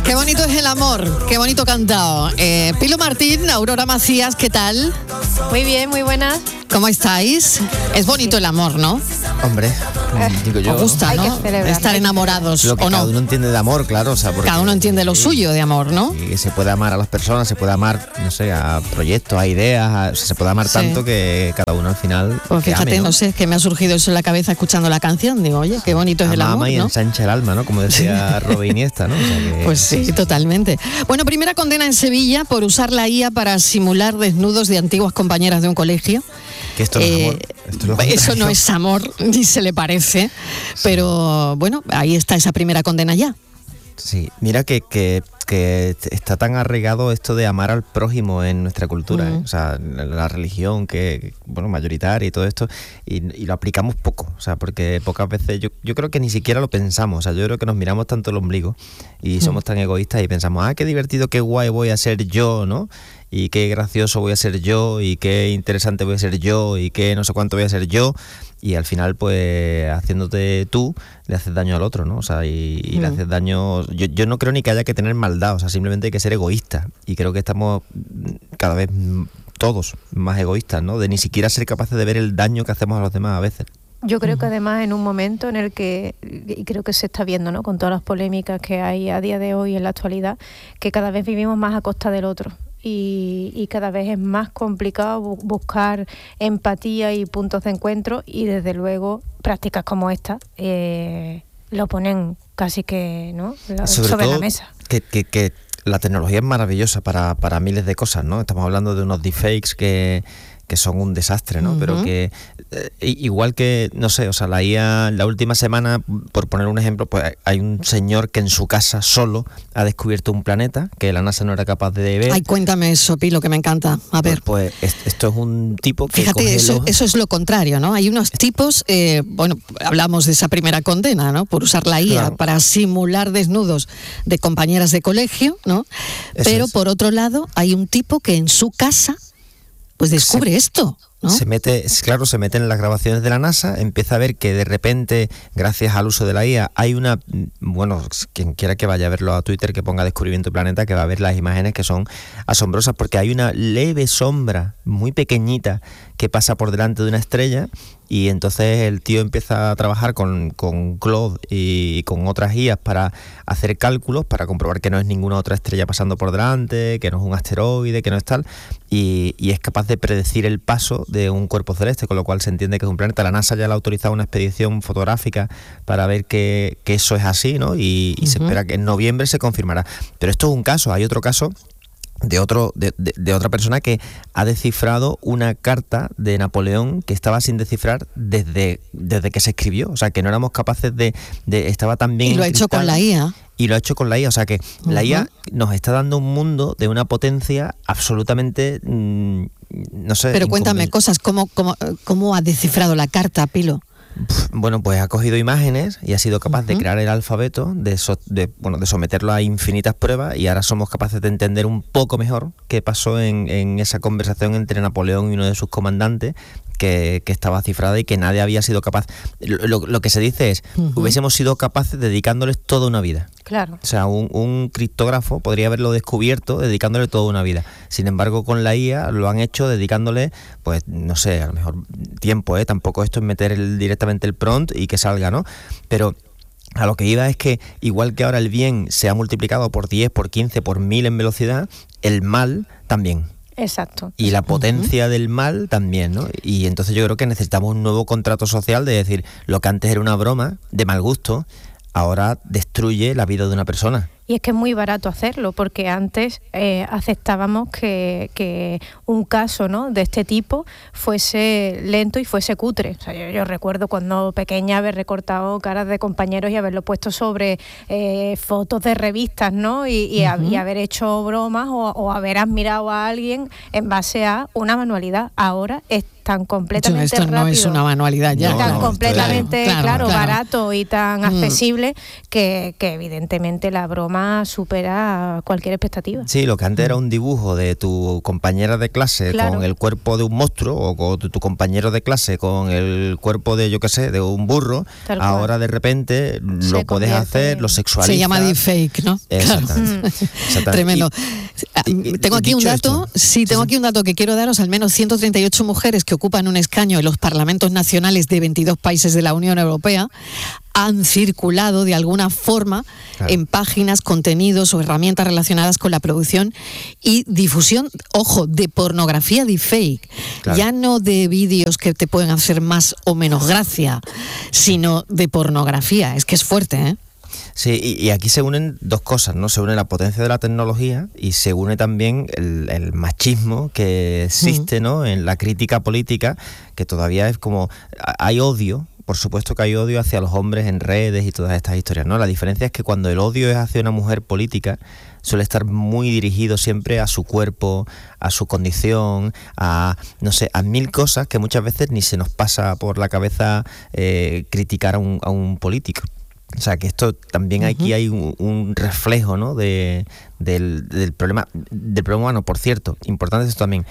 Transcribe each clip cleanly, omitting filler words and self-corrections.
Qué bonito es el amor, qué bonito cantado. Pilo Martín, Aurora Macías, ¿qué tal? Muy bien, muy buenas. ¿Cómo estáis? Es bonito el amor, ¿no? Hombre, digo yo. Os gusta, ¿no? Estar enamorados, lo que ¿o no? Cada uno entiende de amor, claro. O sea, porque, cada uno entiende lo suyo de amor, ¿no? Y se puede amar a las personas, se puede amar, no sé, a proyectos, a ideas, se puede amar tanto que cada uno al final. Pues fíjate, ame, no sé, es que me ha surgido eso en la cabeza escuchando la canción. Digo, oye, qué bonito es el amor, ama y ¿no? ensancha el alma, ¿no? Como decía Robin Iniesta, ¿no? O sea que, pues sí, totalmente. Bueno, primera condena en Sevilla por usar la IA para simular desnudos de antiguas compañeras de un colegio. Que esto no es amor. Eso no es amor, ni se le parece. Pero bueno, ahí está esa primera condena ya. Sí, mira que está tan arraigado esto de amar al prójimo en nuestra cultura, ¿eh? O sea, la religión que, bueno, mayoritaria y todo esto, y lo aplicamos poco, o sea, porque pocas veces, yo creo que ni siquiera lo pensamos, o sea, yo creo que nos miramos tanto el ombligo y somos tan egoístas y pensamos, qué divertido, qué guay voy a ser yo, ¿no? Y qué gracioso voy a ser yo, y qué interesante voy a ser yo, y qué no sé cuánto voy a ser yo, y al final, pues, haciéndote tú, le haces daño al otro, ¿no? O sea, y le haces daño. Yo no creo ni que haya que tener maldad, o sea, simplemente hay que ser egoísta, y creo que estamos cada vez todos más egoístas, ¿no? De ni siquiera ser capaces de ver el daño que hacemos a los demás a veces. Yo creo que además en un momento en el que, y creo que se está viendo, ¿no?, con todas las polémicas que hay a día de hoy en la actualidad, que cada vez vivimos más a costa del otro. Y cada vez es más complicado buscar empatía y puntos de encuentro, y desde luego prácticas como esta lo ponen casi que, ¿no?, sobre la mesa. Que la tecnología es maravillosa para miles de cosas, ¿no? Estamos hablando de unos deepfakes que son un desastre, ¿no? Pero que igual que, no sé, o sea, la IA, la última semana, por poner un ejemplo, pues hay un señor que en su casa solo ha descubierto un planeta que la NASA no era capaz de ver. Ay, cuéntame eso, Pilo, que me encanta. A ver. Pues esto es un tipo que fíjate, eso es lo contrario, ¿no? Hay unos tipos, bueno, hablamos de esa primera condena, ¿no? Por usar la IA para simular desnudos de compañeras de colegio, ¿no? Pero por otro lado, hay un tipo que en su casa pues descubre esto, ¿no? Se mete en las grabaciones de la NASA, empieza a ver que de repente, gracias al uso de la IA, hay bueno, quien quiera que vaya a verlo a Twitter, que ponga Descubrimiento Planeta, que va a ver las imágenes que son asombrosas, porque hay una leve sombra muy pequeñita que pasa por delante de una estrella, y entonces el tío empieza a trabajar con Claude y con otras IAs para hacer cálculos, para comprobar que no es ninguna otra estrella pasando por delante, que no es un asteroide, que no es tal, y es capaz de predecir el paso de un cuerpo celeste, con lo cual se entiende que es un planeta. La NASA ya le ha autorizado una expedición fotográfica para ver que eso es así, ¿no? Y se espera que en noviembre se confirmará. Pero esto es un caso, hay otro caso de otra persona que ha descifrado una carta de Napoleón que estaba sin descifrar desde que se escribió, o sea, que no éramos capaces de estaba tan bien. Y lo ha hecho con la IA. Y lo ha hecho con la IA, o sea que la IA nos está dando un mundo de una potencia absolutamente, no sé. Pero cuéntame cosas, ¿cómo ha descifrado la carta, Pilo? Bueno, pues ha cogido imágenes y ha sido capaz de crear el alfabeto, de someterlo a infinitas pruebas, y ahora somos capaces de entender un poco mejor qué pasó en esa conversación entre Napoleón y uno de sus comandantes, que estaba cifrada y que nadie había sido capaz. Lo que se dice es, hubiésemos sido capaces dedicándoles toda una vida. Claro. O sea, un criptógrafo podría haberlo descubierto dedicándole toda una vida. Sin embargo, con la IA lo han hecho dedicándole, pues, no sé, a lo mejor tiempo, tampoco esto es meter directamente el prompt y que salga, ¿no? Pero a lo que iba es que, igual que ahora el bien se ha multiplicado por 10, por 15, por 1000 en velocidad, el mal también. Exacto. Y la potencia del mal también, ¿no? Y entonces yo creo que necesitamos un nuevo contrato social de decir, lo que antes era una broma de mal gusto, ahora destruye la vida de una persona. Y es que es muy barato hacerlo, porque antes aceptábamos que un caso, ¿no?, de este tipo fuese lento y fuese cutre. O sea, yo recuerdo cuando pequeña haber recortado caras de compañeros y haberlo puesto sobre fotos de revistas, ¿no? Y haber hecho bromas o haber admirado a alguien en base a una manualidad. Ahora es tan completamente esto rápido. No es una manualidad ya. Tan completamente claro, barato y tan accesible que evidentemente la broma además supera cualquier expectativa. Sí, lo que antes era un dibujo de tu compañera de clase con el cuerpo de un monstruo, o con tu compañero de clase con el cuerpo de, yo qué sé, de un burro, ahora de repente lo puedes hacer, lo sexualizas. Se llama deepfake, ¿no? Exactamente. Tremendo. Tengo aquí un dato, tengo aquí un dato que quiero daros. Al menos 138 mujeres que ocupan un escaño en los parlamentos nacionales de 22 países de la Unión Europea han circulado de alguna forma en páginas, contenidos o herramientas relacionadas con la producción y difusión, ojo, de pornografía deepfake. Ya no de vídeos que te pueden hacer más o menos gracia, sino de pornografía. Es que es fuerte, ¿eh? Sí, y aquí se unen dos cosas, ¿no? Se une la potencia de la tecnología y se une también el machismo que existe, ¿no? En la crítica política, que todavía es como... Hay odio, por supuesto que hay odio hacia los hombres en redes y todas estas historias, ¿no? La diferencia es que cuando el odio es hacia una mujer política, suele estar muy dirigido siempre a su cuerpo, a su condición, a, no sé, a mil cosas que muchas veces ni se nos pasa por la cabeza criticar a un político. O sea, que esto también aquí hay un reflejo, ¿no? del problema humano. Por cierto, importante esto también,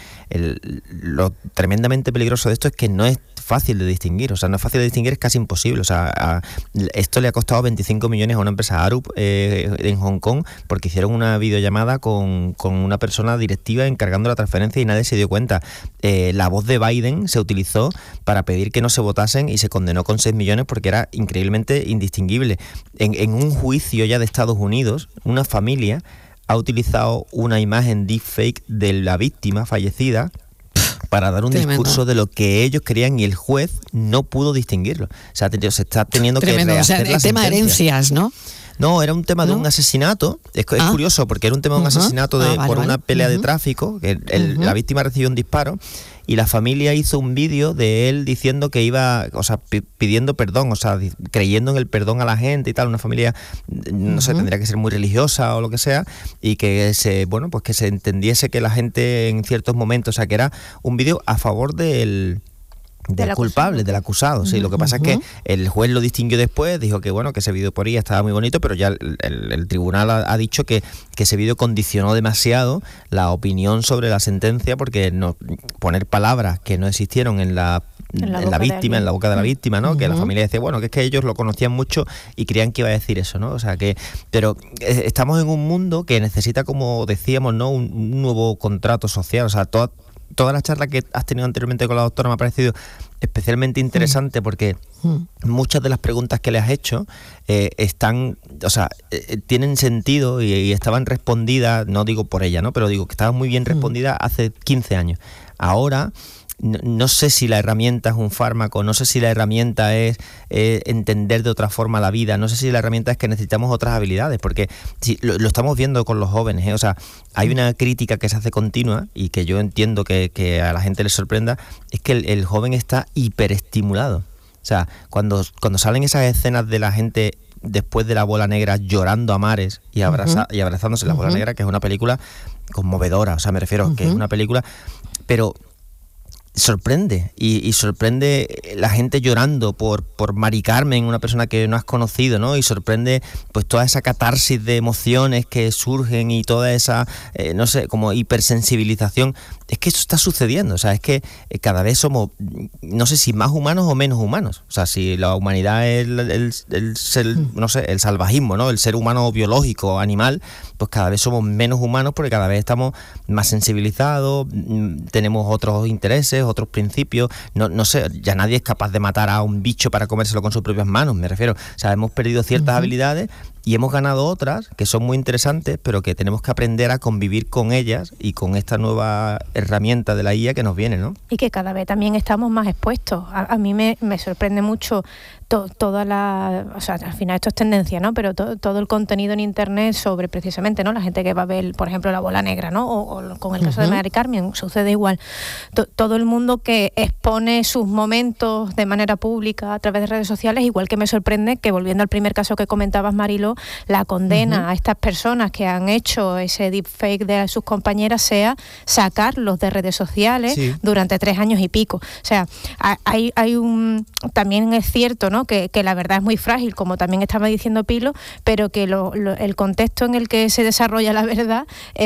lo tremendamente peligroso de esto es que no es fácil de distinguir, o sea, no es fácil de distinguir, es casi imposible. O sea, esto le ha costado 25 millones a una empresa Arup en Hong Kong porque hicieron una videollamada con una persona directiva encargando la transferencia y nadie se dio cuenta. La voz de Biden se utilizó para pedir que no se votasen y se condenó con 6 millones porque era increíblemente indistinguible. En un juicio ya de Estados Unidos, una familia ha utilizado una imagen deepfake de la víctima fallecida para dar un discurso de lo que ellos querían y el juez no pudo distinguirlo. O sea, se está teniendo que rehacer, o sea, el tema de herencias, ¿no? No, era un tema de un asesinato. Es curioso porque era un tema de un asesinato por una pelea de tráfico, que la víctima recibió un disparo y la familia hizo un vídeo de él diciendo que iba, o sea, pidiendo perdón, o sea, creyendo en el perdón a la gente y tal. Una familia, no sé, tendría que ser muy religiosa o lo que sea, y que que se entendiese que la gente en ciertos momentos, o sea, que era un vídeo a favor del culpable, del acusado. Sí, lo que pasa es que el juez lo distinguió después, dijo que que ese vídeo por ahí estaba muy bonito, pero ya el tribunal ha dicho que ese vídeo condicionó demasiado la opinión sobre la sentencia, porque no poner palabras que no existieron en la víctima, en la boca de la víctima, ¿no? Que la familia decía, que es que ellos lo conocían mucho y creían que iba a decir eso, ¿no? O sea que, pero estamos en un mundo que necesita, como decíamos, ¿no? Un nuevo contrato social. O sea, toda la charla que has tenido anteriormente con la doctora me ha parecido especialmente interesante porque muchas de las preguntas que le has hecho tienen sentido y estaban respondidas, no digo por ella, ¿no? Pero digo que estaban muy bien respondidas hace 15 años. Ahora no sé si la herramienta es un fármaco, no sé si la herramienta es entender de otra forma la vida, no sé si la herramienta es que necesitamos otras habilidades, porque lo estamos viendo con los jóvenes, o sea, hay una crítica que se hace continua y que yo entiendo que a la gente le sorprenda, es que el joven está hiperestimulado. O sea, cuando salen esas escenas de la gente después de La Bola Negra llorando a mares y abrazándose La Bola Negra, que es una película conmovedora, o sea, me refiero que es una película, pero sorprende y sorprende la gente llorando por Mari Carmen, una persona que no has conocido, ¿no? Y sorprende pues toda esa catarsis de emociones que surgen y toda esa no sé, como hipersensibilización. Es que eso está sucediendo, o sea, es que cada vez somos, no sé si más humanos o menos humanos. O sea, si la humanidad es el salvajismo, ¿no? El ser humano biológico, animal, pues cada vez somos menos humanos porque cada vez estamos más sensibilizados, tenemos otros intereses, otros principios, no sé, ya nadie es capaz de matar a un bicho para comérselo con sus propias manos, me refiero. O sea, hemos perdido ciertas habilidades y hemos ganado otras que son muy interesantes, pero que tenemos que aprender a convivir con ellas y con esta nueva herramienta de la IA que nos viene, ¿no? Y que cada vez también estamos más expuestos. A mí me sorprende mucho toda la... O sea, al final esto es tendencia, ¿no? Pero todo el contenido en Internet sobre precisamente, ¿no? La gente que va a ver, por ejemplo, La Bola Negra, ¿no? O con el caso de Mari Carmen, sucede igual. Todo el mundo que expone sus momentos de manera pública a través de redes sociales, igual que me sorprende que, volviendo al primer caso que comentabas, Mariló, la condena a estas personas que han hecho ese deepfake de sus compañeras sea sacarlos de redes sociales durante 3 años y pico. O sea, hay un... También es cierto, ¿no? ¿no? Que la verdad es muy frágil, como también estaba diciendo Pilo, pero que el contexto en el que se desarrolla la verdad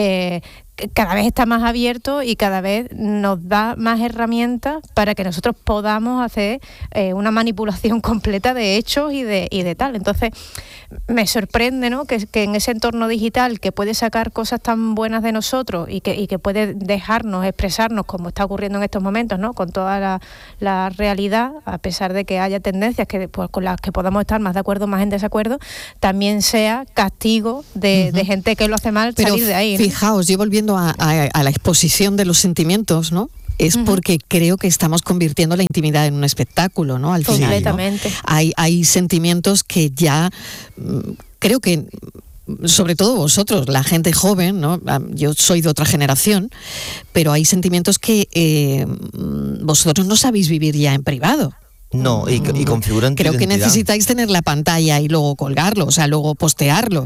cada vez está más abierto y cada vez nos da más herramientas para que nosotros podamos hacer una manipulación completa de hechos y de tal. Entonces me sorprende, ¿no? que en ese entorno digital que puede sacar cosas tan buenas de nosotros y que puede dejarnos expresarnos como está ocurriendo en estos momentos, ¿no? Con toda la realidad, a pesar de que haya tendencias pues, con las que podamos estar más de acuerdo, más en desacuerdo, también sea castigo de gente que lo hace mal. Pero salir de ahí, ¿no? Fijaos, yo volviendo a la exposición de los sentimientos, ¿no? Es porque creo que estamos convirtiendo la intimidad en un espectáculo, ¿no? Al final, completamente. ¿no? Hay sentimientos que ya creo que, sobre todo vosotros, la gente joven, ¿no? Yo soy de otra generación, pero hay sentimientos que vosotros no sabéis vivir ya en privado. No, y configuran tu Creo identidad. que necesitáis tener la pantalla y luego colgarlo, o sea, luego postearlo.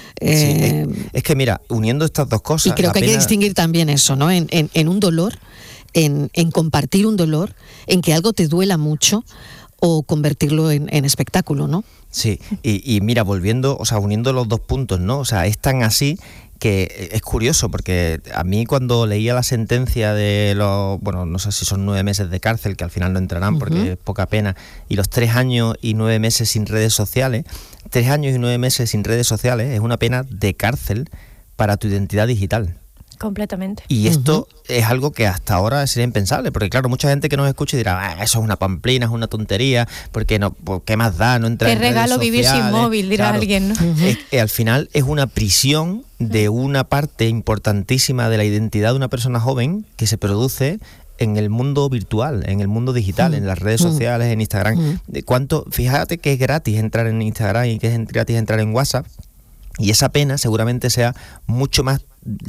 Sí, es que mira, uniendo estas dos cosas... Y creo que hay que distinguir también eso, ¿no? En un dolor, en compartir un dolor, en que algo te duela mucho o convertirlo en espectáculo, ¿no? Sí, y mira, volviendo, o sea, uniendo los dos puntos, ¿no? O sea, es tan así que es curioso, porque a mí cuando leía la sentencia de los, bueno, no sé si son 9 meses de cárcel, que al final no entrarán porque es poca pena, y los 3 años y 9 meses sin redes sociales, 3 años y 9 meses sin redes sociales es una pena de cárcel para tu identidad digital. Completamente. Y esto es algo que hasta ahora sería impensable, porque claro, mucha gente que nos escucha dirá, eso es una pamplina, es una tontería, porque no, ¿qué más da? No entra en redes sociales. Qué regalo vivir sin móvil, dirá alguien, ¿no? Es que al final es una prisión de una parte importantísima de la identidad de una persona joven que se produce en el mundo virtual, en el mundo digital, en las redes sociales, en Instagram. Fíjate que es gratis entrar en Instagram y que es gratis entrar en WhatsApp, y esa pena seguramente sea mucho más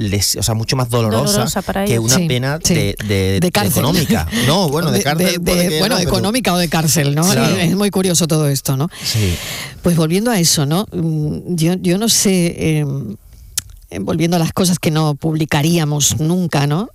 dolorosa que una pena de cárcel. Económica. No, bueno, de cárcel. Económica o de cárcel, ¿no? Claro. Es muy curioso todo esto, ¿no? Sí. Pues volviendo a eso, ¿no? Yo no sé, volviendo a las cosas que no publicaríamos nunca, ¿no?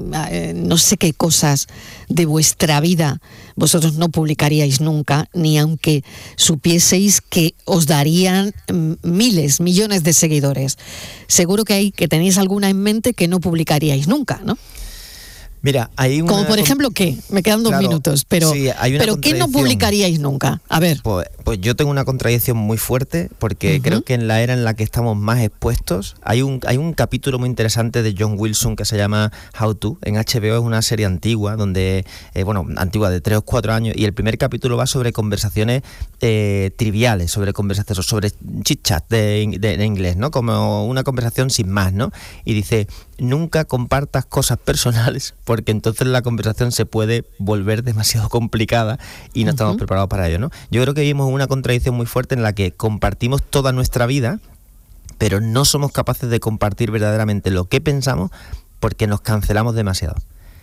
No sé qué cosas de vuestra vida vosotros no publicaríais nunca, ni aunque supieseis que os darían miles, millones de seguidores. Seguro que tenéis alguna en mente que no publicaríais nunca, ¿no? Mira, hay una... Como por ejemplo, ¿qué? Me quedan 2 minutos, pero, sí, pero ¿qué no publicaríais nunca? A ver. Pues yo tengo una contradicción muy fuerte, porque creo que en la era en la que estamos más expuestos, hay un capítulo muy interesante de John Wilson que se llama How To, en HBO, es una serie antigua, donde, antigua de 3 o 4 años, y el primer capítulo va sobre conversaciones triviales, sobre chit-chat de inglés, ¿no? Como una conversación sin más, ¿no? Y dice, nunca compartas cosas personales, porque entonces la conversación se puede volver demasiado complicada y no estamos preparados para ello, ¿no? Yo creo que vivimos una contradicción muy fuerte en la que compartimos toda nuestra vida, pero no somos capaces de compartir verdaderamente lo que pensamos porque nos cancelamos demasiado.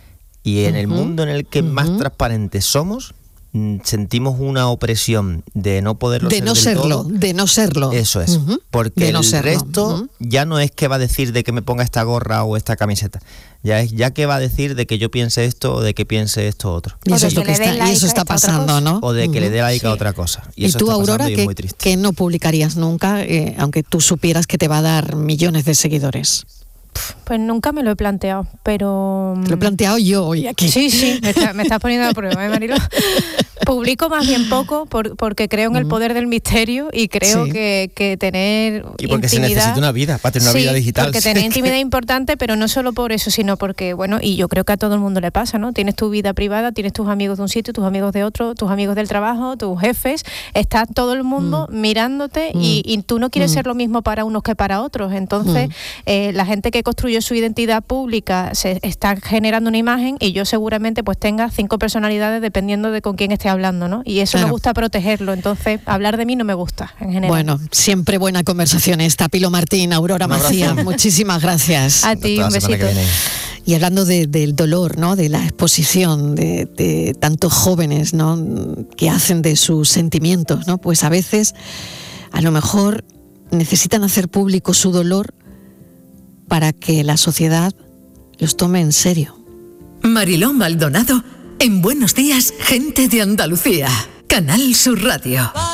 Y en el mundo en el que más transparentes somos, sentimos una opresión de no poderlo ser del todo. De no serlo. Eso es, porque el resto ya no es que va a decir de que me ponga esta gorra o esta camiseta, ya que va a decir de que yo piense esto o de que piense esto otro. Y eso es lo que está pasando, ¿no? O de que le dé like a otra cosa. Y eso tú, Aurora, que no publicarías nunca, aunque tú supieras que te va a dar millones de seguidores. Pues nunca me lo he planteado, pero... Lo he planteado yo hoy aquí. Sí, me estás poniendo a prueba, Marilo. Publico más bien poco porque creo en el poder del misterio y creo que tener y porque intimidad, se necesita una vida, para tener una vida digital. Porque tener intimidad es importante, pero no solo por eso, sino porque, y yo creo que a todo el mundo le pasa, ¿no? Tienes tu vida privada, tienes tus amigos de un sitio, tus amigos de otro, tus amigos del trabajo, tus jefes, está todo el mundo mirándote y tú no quieres ser lo mismo para unos que para otros. Entonces, la gente que construyó su identidad pública se está generando una imagen y yo seguramente pues tenga 5 personalidades dependiendo de con quién esté hablando, ¿no? Y eso me gusta protegerlo, entonces hablar de mí no me gusta en general. Bueno, siempre buena conversación esta. Pilo Martín, Aurora Macía, muchísimas gracias. A ti, un besito. Y hablando del dolor, ¿no? De la exposición de tantos jóvenes, ¿no? Que hacen de sus sentimientos, ¿no? Pues a veces, a lo mejor, necesitan hacer público su dolor para que la sociedad los tome en serio. Mariló Maldonado en Buenos Días, Gente de Andalucía. Canal Sur Radio.